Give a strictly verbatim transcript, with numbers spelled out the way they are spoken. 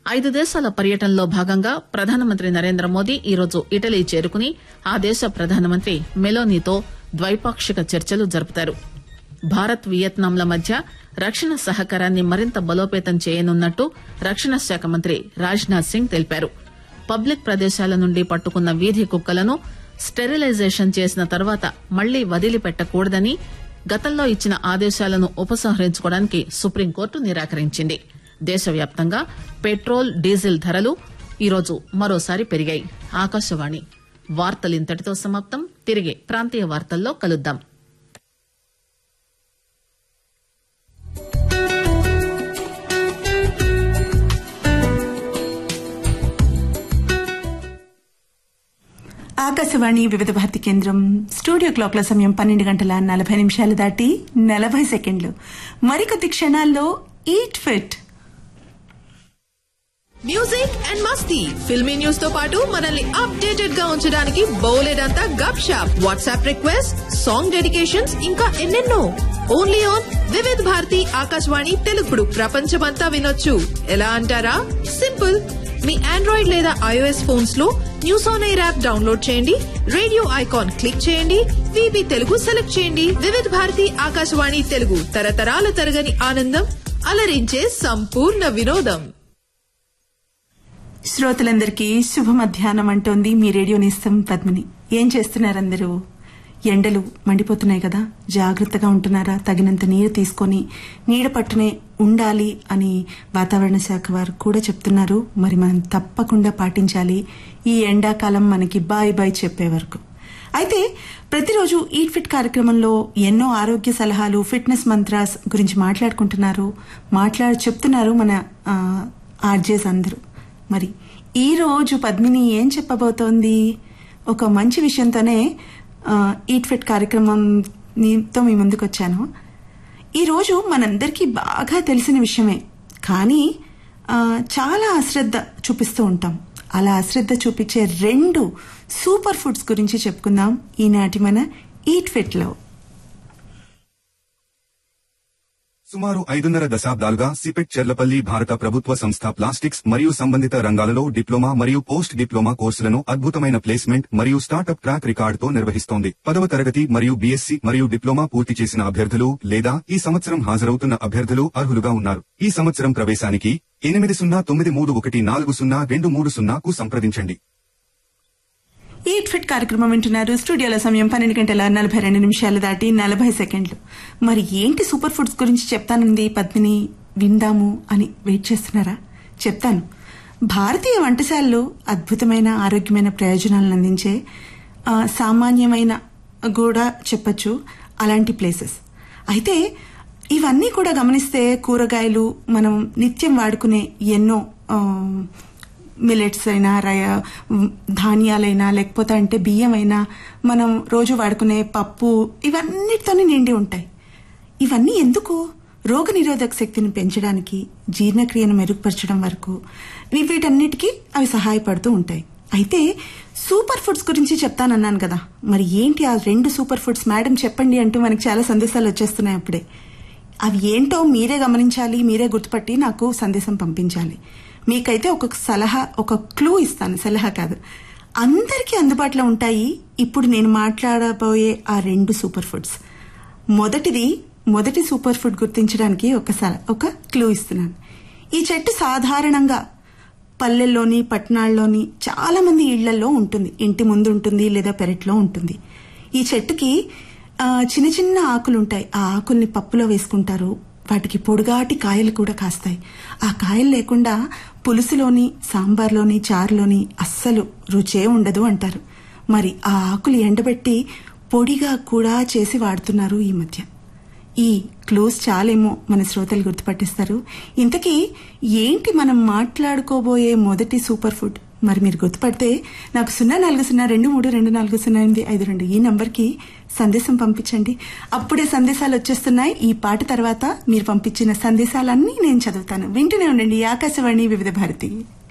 ఐదు దేశాల పర్యటనలో భాగంగా ప్రధానమంత్రి నరేంద్ర మోదీ ఈరోజు ఇటలీ చేరుకుని ఆ దేశ ప్రధానమంత్రి మెలోనీతో ద్వైపాక్షిక చర్చలు జరుపుతారు. భారత్ వియత్నాంల మధ్య రక్షణ సహకారాన్ని మరింత బలోపేతం చేయనున్నట్టు రక్షణ శాఖ మంత్రి రాజ్నాథ్ సింగ్ తెలిపారు. పబ్లిక్ ప్రదేశాల నుండి పట్టుకున్న వీధి కుక్కలను స్టెరిలైజేషన్ చేసిన తర్వాత మళ్లీ వదిలిపెట్టకూడదని గతంలో ఇచ్చిన ఆదేశాలను ఉపసంహరించుకోవడానికి సుప్రీంకోర్టు నిరాకరించింది. దేశవ్యాప్తంగా పెట్రోల్ డీజిల్ ధరలు ఈరోజు మరోసారి పెరిగాయి. ఆకాశవాణి వార్తలు ఇంతటితో సమాప్తం. తిరిగి ప్రాంతీయ వార్తల్లో కలుద్దాం. ఆకాశవాణి వివిధ భారతి కేంద్రం స్టూడియో క్లాక్ల సమయం పన్నెండు గంటల నలభై నిమిషాలు దాటి నలభై సెకండ్లు. మరికొద్ది క్షణాల్లో eat fit. Music and Masti, filmy news తో పాటు మనల్ని అప్డేటెడ్ గా ఉంచడానికి బౌలెడంతా గప్ shop, WhatsApp request, song dedications, ఇంకా ఎన్నెన్నో. ఓన్లీ ఆన్ వివిధ భారతి ఆకాశవాణి తెలుగుడు. ప్రపంచమంతా వినొచ్చు. ఎలా అంటారా? సింపుల్. మీ ఆండ్రాయిడ్ లేదా ఐఓఎస్ ఫోన్స్ లో news on air app download చేయండి, రేడియో ఐకాన్ క్లిక్ చేయండి, వీబీ తెలుగు సెలెక్ట్ చేయండి. వివిధ భారతి ఆకాశవాణి తెలుగు, తరతరాల తరగని ఆనందం, అలరించే సంపూర్ణ వినోదం. శ్రోతలందరికీ శుభ మధ్యాహ్నం అంటోంది మీ రేడియో నేస్తం పద్మిని. ఏం చేస్తున్నారందరూ? ఎండలు మండిపోతున్నాయి కదా, జాగ్రత్తగా ఉంటున్నారా? తగినంత నీరు తీసుకొని నీడ పట్టునే ఉండాలి అని వాతావరణ శాఖ వారు కూడా చెప్తున్నారు. మరి మనం తప్పకుండా పాటించాలి ఈ ఎండాకాలం మనకి బాయ్ బాయ్ చెప్పే వరకు. అయితే ప్రతిరోజు ఈట్ ఫిట్ కార్యక్రమంలో ఎన్నో ఆరోగ్య సలహాలు, ఫిట్నెస్ మంత్రాస్ గురించి మాట్లాడుకుంటున్నారు, మాట్లాడి చెప్తున్నారు మన ఆర్జేస్ అందరూ. మరి ఈ రోజు పద్మిని ఏం చెప్పబోతోంది? ఒక మంచి విషయంతోనే ఈట్ ఫిట్ కార్యక్రమంతో మీ ముందుకు వచ్చాను. ఈరోజు మనందరికీ బాగా తెలిసిన విషయమే, కానీ చాలా అశ్రద్ధ చూపిస్తూ ఉంటాం. అలా అశ్రద్ధ చూపించే రెండు సూపర్ ఫుడ్స్ గురించి చెప్పుకుందాం ఈనాటి మన ఈట్ ఫిట్ లో. సుమారు ఐదున్నర దశాబ్దాలుగా సిపెట్ చెర్లపల్లి భారత ప్రభుత్వ సంస్థ ప్లాస్టిక్స్ మరియు సంబంధిత రంగాలలో డిప్లొమా మరియు పోస్ట్ డిప్లొమా కోర్సులను అద్భుతమైన ప్లేస్మెంట్ మరియు స్టార్టప్ ట్రాక్ రికార్డుతో నిర్వహిస్తోంది. పదవ తరగతి మరియు బీఎస్సీ మరియు డిప్లొమా పూర్తి చేసిన అభ్యర్థులు లేదా ఈ సంవత్సరం హాజరవుతున్న అభ్యర్థులు అర్హులుగా ఉన్నారు. ఈ సంవత్సరం ప్రవేశానికి ఎనిమిది సున్నా తొమ్మిది మూడు ఒకటి నాలుగు సున్నా రెండు మూడు సున్నాకు సంప్రదించండి. ఈట్ ఫిట్ కార్యక్రమం వింటున్నారు. స్టూడియోలో సమయం పన్నెండు గంటల నలభై రెండు నిమిషాలు దాటి నలభై సెకండ్లు. మరి ఏంటి సూపర్ ఫుడ్స్ గురించి చెప్తానంది పద్మిని, విందాము అని వెయిట్ చేస్తున్నారా? చెప్తాను. భారతీయ వంటశాలలో అద్భుతమైన ఆరోగ్యమైన ప్రయోజనాలను అందించే సామాన్యమైన కూడా చెప్పచ్చు అలాంటి ప్లేసెస్. అయితే ఇవన్నీ కూడా గమనిస్తే కూరగాయలు మనం నిత్యం వాడుకునే ఎన్నో మిలెట్స్ అయినా, రయ ధాన్యాలైనా, లేకపోతే అంటే బియ్యం అయినా, మనం రోజు వాడుకునే పప్పు, ఇవన్నిటితోనే నిండి ఉంటాయి. ఇవన్నీ ఎందుకు? రోగ నిరోధక శక్తిని పెంచడానికి, జీర్ణక్రియను మెరుగుపరచడం వరకు వీటన్నిటికీ అవి సహాయపడుతూ ఉంటాయి. అయితే సూపర్ ఫుడ్స్ గురించి చెప్తానన్నాను కదా, మరి ఏంటి ఆ రెండు సూపర్ ఫుడ్స్ మేడం చెప్పండి అంటూ మనకి చాలా సందేశాలు వచ్చేస్తున్నాయి. అప్పుడే అవి ఏంటో మీరే గమనించాలి, మీరే గుర్తుపట్టి నాకు సందేశం పంపించాలి. మీకైతే ఒక సలహా, ఒక క్లూ ఇస్తాను, సలహా కాదు, అందరికీ అందుబాటులో ఉంటాయి ఇప్పుడు నేను మాట్లాడబోయే ఆ రెండు సూపర్ ఫుడ్స్. మొదటిది మొదటి సూపర్ ఫుడ్ గుర్తించడానికి ఒక ఒక క్లూ ఇస్తున్నాను. ఈ చెట్టు సాధారణంగా పల్లెల్లోని, పట్టణాల్లోని చాలా మంది ఇళ్లలో ఉంటుంది. ఇంటి ముందు ఉంటుంది లేదా పెరట్లో ఉంటుంది. ఈ చెట్టుకి చిన్న చిన్న ఆకులు ఉంటాయి. ఆ ఆకుల్ని పప్పులో వేసుకుంటారు. వాటికి పొడుగాటి కాయలు కూడా కాస్తాయి. ఆ కాయలు లేకుండా పులుసులోని, సాంబార్లోని, చారులోని అస్సలు రుచే ఉండదు అంటారు. మరి ఆ ఆకులు ఎండబెట్టి పొడిగా కూడా చేసి వాడుతున్నారు ఈ మధ్య. ఈ క్లోజ్ చాలేమో మన శ్రోతలు గుర్తుపట్టిస్తారు. ఇంతకీ ఏంటి మనం మాట్లాడుకోబోయే మొదటి సూపర్ ఫుడ్? మరి మీరు గుర్తుపడితే నాకు సున్నా నాలుగు సున్నా రెండు మూడు రెండు నాలుగు సున్నా ఎనిమిది ఐదు రెండు ఈ నంబర్కి సందేశం పంపించండి. అప్పుడే సందేశాలు వచ్చేస్తున్నాయి. ఈ పాట తర్వాత మీరు పంపించిన సందేశాలన్నీ నేను చదువుతాను. వింటూనే ఉండండి ఆకాశవాణి వివిధ భారతి.